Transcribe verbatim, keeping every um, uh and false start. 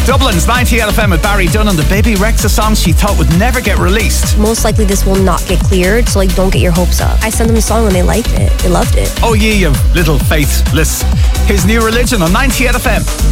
Dublin's ninety-eight F M with Barry Dunn. The Baby Rexha songs she thought would never get released. Most likely this will not get cleared, so like don't get your hopes up. I sent them the song and they liked it. They loved it. Oh yeah, you little faithless. His New Religion on ninety-eight F M.